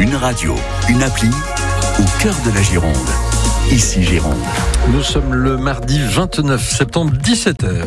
Une radio, une appli, au cœur de la Gironde. Ici Gironde. Nous sommes le mardi 29 septembre, 17h.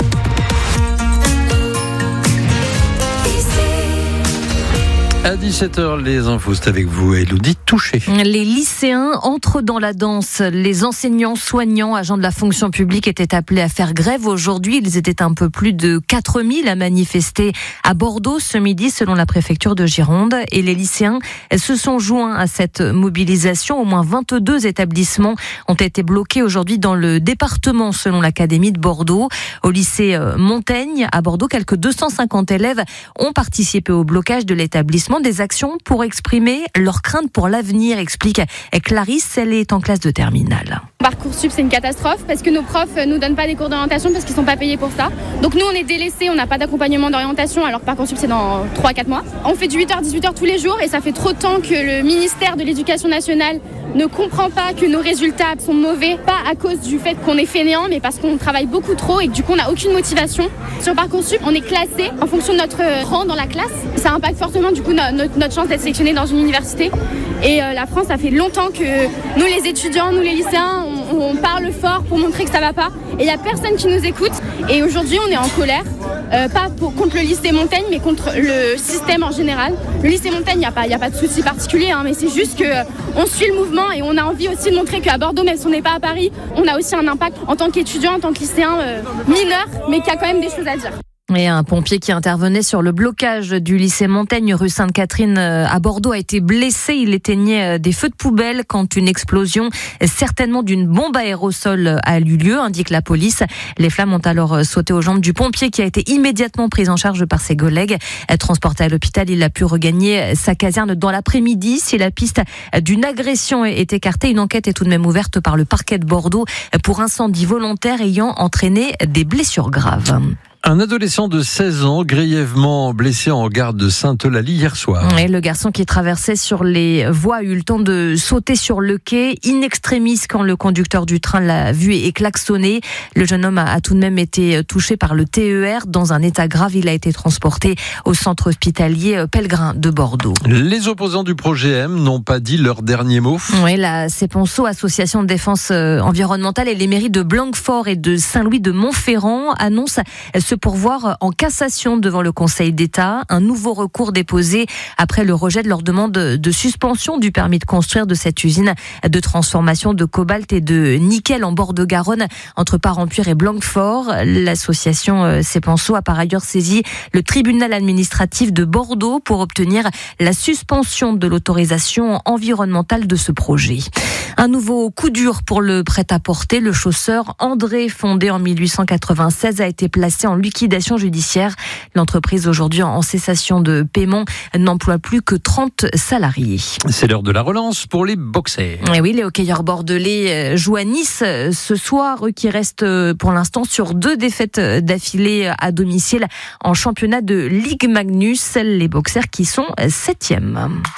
À 17h, les infos, c'est avec vous, Élodie Touché. Les lycéens entrent dans la danse. Les enseignants, soignants, agents de la fonction publique étaient appelés à faire grève aujourd'hui. Ils étaient un peu plus de 4000 à manifester à Bordeaux ce midi, selon la préfecture de Gironde. Et les lycéens se sont joints à cette mobilisation. Au moins 22 établissements ont été bloqués aujourd'hui dans le département, selon l'Académie de Bordeaux. Au lycée Montaigne, à Bordeaux, quelques 250 élèves ont participé au blocage de l'établissement. Des actions pour exprimer leurs craintes pour l'avenir, explique Clarisse, elle est en classe de terminale. Parcoursup, c'est une catastrophe parce que nos profs nous donnent pas des cours d'orientation parce qu'ils sont pas payés pour ça. Donc nous, on est délaissés, on n'a pas d'accompagnement d'orientation alors que Parcoursup, c'est dans 3-4 mois. On fait du 8h-18h tous les jours et ça fait trop de temps que le ministère de l'Éducation nationale ne comprend pas que nos résultats sont mauvais, pas à cause du fait qu'on est fainéant, mais parce qu'on travaille beaucoup trop et que du coup on n'a aucune motivation. Sur Parcoursup, on est classé en fonction de notre rang dans la classe. Ça impacte fortement du coup notre chance d'être sélectionné dans une université. Et la France, ça fait longtemps que nous les étudiants, nous les lycéens, on parle fort pour montrer que ça va pas. Et il n'y a personne qui nous écoute. Et aujourd'hui, on est en colère. Pas contre le lycée Montaigne, mais contre le système en général. Le lycée Montaigne, il n'y a pas de souci particulier, mais c'est juste qu'on suit le mouvement et on a envie aussi de montrer qu'à Bordeaux, même si on n'est pas à Paris, on a aussi un impact en tant qu'étudiant, en tant que lycéen mineur, mais qui a quand même des choses à dire. Et un pompier qui intervenait sur le blocage du lycée Montaigne, rue Sainte-Catherine à Bordeaux, a été blessé. Il éteignait des feux de poubelle quand une explosion, certainement d'une bombe à aérosol, a eu lieu, indique la police. Les flammes ont alors sauté aux jambes du pompier qui a été immédiatement pris en charge par ses collègues. Transporté à l'hôpital, il a pu regagner sa caserne dans l'après-midi. Si la piste d'une agression est écartée, une enquête est tout de même ouverte par le parquet de Bordeaux pour incendie volontaire ayant entraîné des blessures graves. Un adolescent de 16 ans grièvement blessé en gare de Sainte-Eulalie hier soir. Et le garçon qui traversait sur les voies a eu le temps de sauter sur le quai in extremis quand le conducteur du train l'a vu et klaxonné. Le jeune homme a tout de même été touché par le TER. Dans un état grave, il a été transporté au centre hospitalier Pellegrin de Bordeaux. Les opposants du projet M n'ont pas dit leur dernier mot. Oui, la CEPONSO, Association de défense environnementale, et les mairies de Blanquefort et de Saint-Louis de Montferrand annoncent se pourvoir en cassation devant le Conseil d'État. Un nouveau recours déposé après le rejet de leur demande de suspension du permis de construire de cette usine de transformation de cobalt et de nickel en bord de Garonne entre Parempuire et Blanquefort. L'association CEPONSO a par ailleurs saisi le tribunal administratif de Bordeaux pour obtenir la suspension de l'autorisation environnementale de ce projet. Un nouveau coup dur pour le prêt-à-porter. Le chausseur André, fondé en 1896, a été placé en liquidation judiciaire. L'entreprise, aujourd'hui en cessation de paiement, n'emploie plus que 30 salariés. C'est l'heure de la relance pour les boxers. Et oui, les hockeyeurs bordelais jouent à Nice ce soir, eux qui restent pour l'instant sur 2 défaites d'affilée à domicile en championnat de Ligue Magnus. Les boxers qui sont 7e.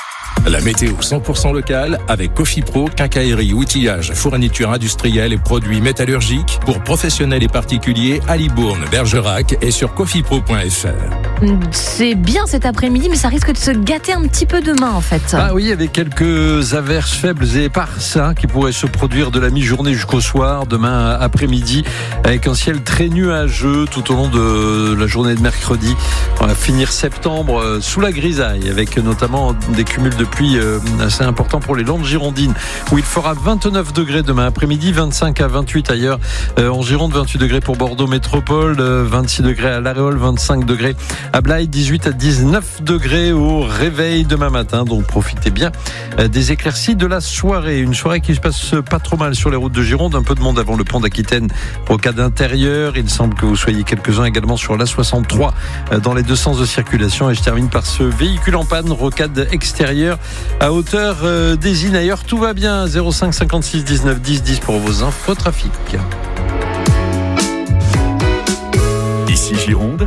La météo 100% locale avec Cofipro, quincaillerie, outillage, fourniture industrielle et produits métallurgiques pour professionnels et particuliers à Libourne, Bergerac et sur cofipro.fr. C'est bien cet après-midi, mais ça risque de se gâter un petit peu demain en fait. Ah oui, avec quelques averses faibles et éparses qui pourraient se produire de la mi-journée jusqu'au soir, demain après-midi, avec un ciel très nuageux tout au long de la journée de mercredi. On va finir septembre sous la grisaille, avec notamment des cumuls de pluie assez importants pour les Landes girondines, où il fera 29 degrés demain après-midi, 25 à 28 ailleurs en Gironde, 28 degrés pour Bordeaux Métropole, 26 degrés à l'Aréole, 25 degrés à Blaye, 18 à 19 degrés au réveil demain matin. Donc profitez bien des éclaircies de la soirée. Une soirée qui se passe pas trop mal sur les routes de Gironde. Un peu de monde avant le pont d'Aquitaine, rocade intérieure. Il semble que vous soyez quelques-uns également sur l'A63 dans les deux sens de circulation. Et je termine par ce véhicule en panne, rocade extérieure à hauteur des îles. Ailleurs, tout va bien. 05 56 19 10 10 pour vos infos trafic. Ici Gironde.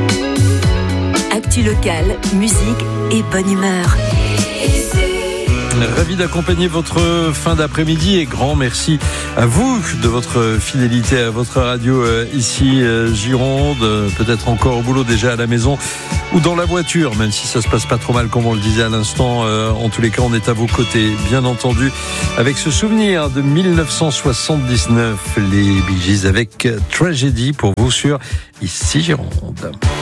Actu locale, musique et bonne humeur. Ravi d'accompagner votre fin d'après-midi et grand merci à vous de votre fidélité à votre radio ici Gironde, peut-être encore au boulot, déjà à la maison ou dans la voiture, même si ça se passe pas trop mal comme on le disait à l'instant. En tous les cas, on est à vos côtés, bien entendu, avec ce souvenir de 1979, les Bee Gees avec Tragedy pour vous sur ici Gironde.